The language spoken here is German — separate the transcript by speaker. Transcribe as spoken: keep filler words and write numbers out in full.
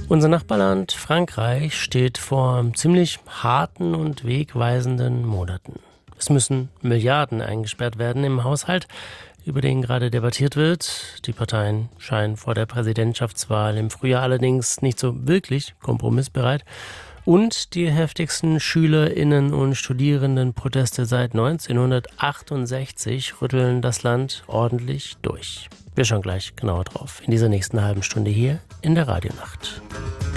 Speaker 1: Unser Nachbarland Frankreich steht vor ziemlich harten und wegweisenden Monaten. Es müssen Milliarden eingesperrt werden im Haushalt, über den gerade debattiert wird. Die Parteien scheinen vor der Präsidentschaftswahl im Frühjahr allerdings nicht so wirklich kompromissbereit. Und die heftigsten SchülerInnen- und Studierendenproteste seit neunzehnhundertachtundsechzig rütteln das Land ordentlich durch. Wir schauen gleich genauer drauf in dieser nächsten halben Stunde hier in der Radionacht.